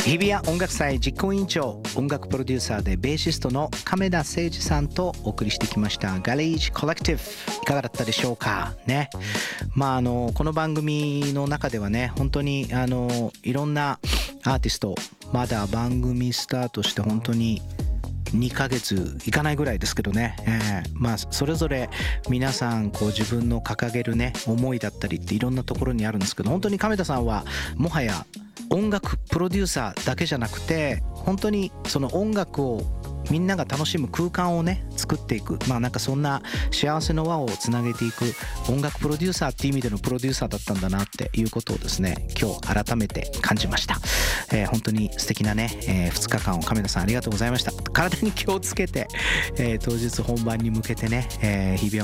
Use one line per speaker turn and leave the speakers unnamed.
日比谷音楽祭実行委員長、音楽プロデューサーでベーシストの亀田誠二さんとお送りしてきましたガレージコレクティブ、いかがだったでしょうかね。この番組の中ではね、本当にいろんなアーティスト、まだ番組スタートして本当に2ヶ月いかないぐらいですけどね、それぞれ皆さんこう自分の掲げるね思いだったりっていろんなところにあるんですけど、本当に亀田さんはもはや音楽プロデューサーだけじゃなくて、本当にその音楽をみんなが楽しむ空間をね作っていく、なんかそんな幸せの輪をつなげていく音楽プロデューサーっていう意味でのプロデューサーだったんだなっていうことをですね、今日改めて感じました。本当に素敵なね、2日間を亀田さんありがとうございました。体に気をつけて、当日本番に向けてね、日々